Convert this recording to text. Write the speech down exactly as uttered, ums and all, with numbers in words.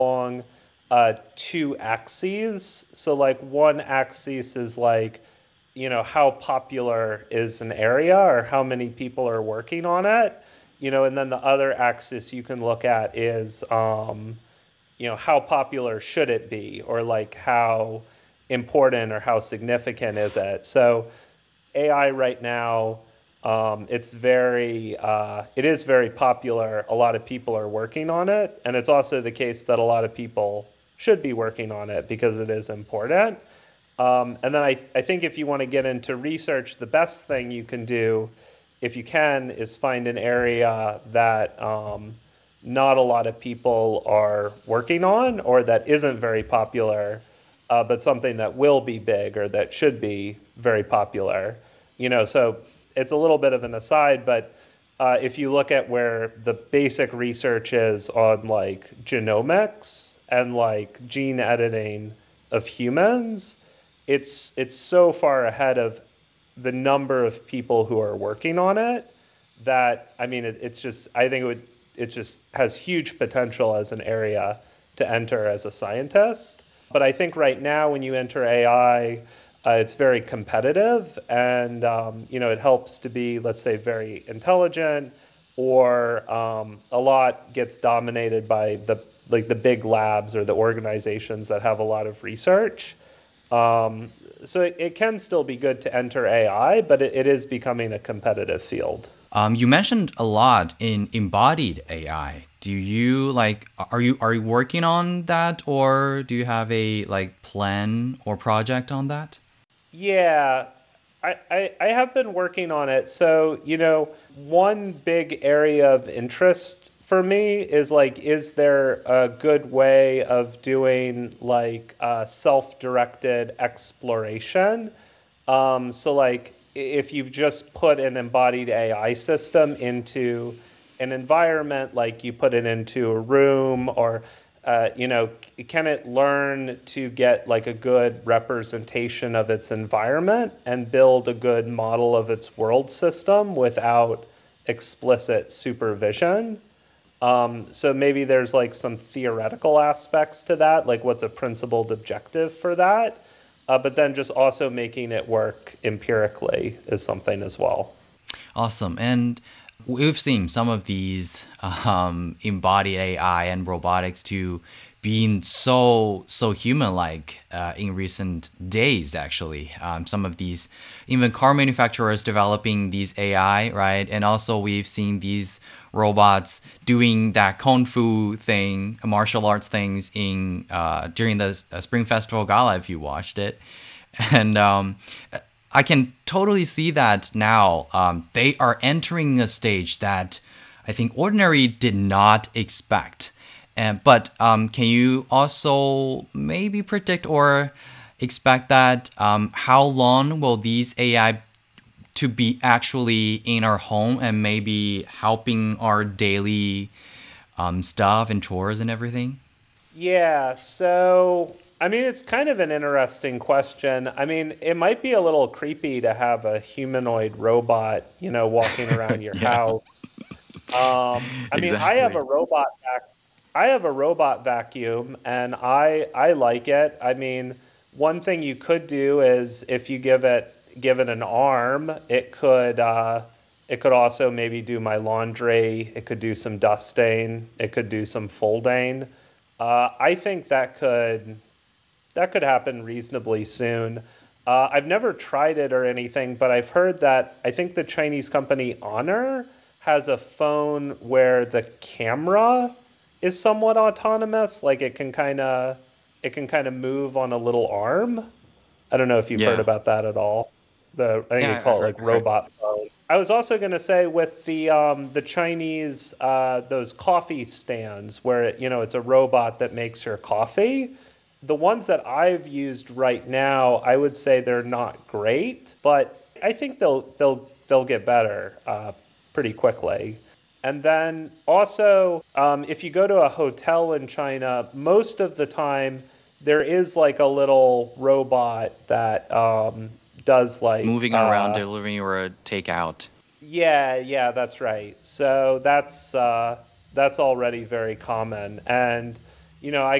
along uh, two axes. So, like, one axis is like, you know, how popular is an area or how many people are working on it, you know, and then the other axis you can look at is, um, you know, how popular should it be, or like how important or how significant is it? So A I right now, um, it's very, uh, it is very popular. A lot of people are working on it, and it's also the case that a lot of people should be working on it because it is important. Um, and then I, I think if you want to get into research, the best thing you can do, if you can, is find an area that um, not a lot of people are working on or that isn't very popular, uh, but something that will be big or that should be very popular. You know, so it's a little bit of an aside, but uh, if you look at where the basic research is on like genomics and like gene editing of humans, it's it's so far ahead of the number of people who are working on it that I mean it, it's just I think it would it just has huge potential as an area to enter as a scientist. But I think right now when you enter A I, uh, it's very competitive, and um, you know it helps to be, let's say, very intelligent, or um, a lot gets dominated by the like the big labs or the organizations that have a lot of research. Um, so it, it can still be good to enter A I, but it, it is becoming a competitive field. Um, you mentioned a lot in embodied A I. Do you like are you are you working on that, or do you have a like plan or project on that? Yeah, I, I, I have been working on it. So, you know, one big area of interest for me is like, is there a good way of doing like uh, self directed exploration? Um, so, like, if you just put an embodied A I system into an environment, like you put it into a room, or uh, you know, can it learn to get like a good representation of its environment and build a good model of its world system without explicit supervision? Um, so maybe there's like some theoretical aspects to that, like what's a principled objective for that. Uh, but then just also making it work empirically is something as well. Awesome. And we've seen some of these um, embodied A I and robotics to being so so human-like uh, in recent days. Actually, um, some of these even car manufacturers developing these A I, right? And also we've seen these robots doing that kung fu thing, martial arts things in uh, during the uh, Spring Festival Gala. If you watched it, and um, I can totally see that now. Um, they are entering a stage that I think ordinary did not expect. And but um, can you also maybe predict or expect that um, how long will these A I to be actually in our home and maybe helping our daily um, stuff and chores and everything? Yeah, so I mean, it's kind of an interesting question. I mean, it might be a little creepy to have a humanoid robot, you know, walking around your Yeah, house. Um, I mean, I have exactly. a robot vac I have a robot vacuum and I I like it. I mean, one thing you could do is if you give it give it an arm, it could uh, it could also maybe do my laundry. It could do some dusting. It could do some folding. Uh, I think that could that could happen reasonably soon. Uh, I've never tried it or anything, but I've heard that I think the Chinese company Honor has a phone where the camera is somewhat autonomous, like it can kind of it can kind of move on a little arm. I don't know if you've heard Yeah, about that at all. The I think they yeah, I call it heard, like heard. robot phone. I was also going to say with the um, the Chinese uh, those coffee stands where it, you know it's a robot that makes your coffee. The ones that I've used right now, I would say they're not great, but I think they'll they'll they'll get better uh, pretty quickly. And then also, um, if you go to a hotel in China, most of the time there is like a little robot that um, does like, Moving around, uh, delivering or a takeout. yeah, yeah, that's right. So that's uh, that's already very common, and you know, I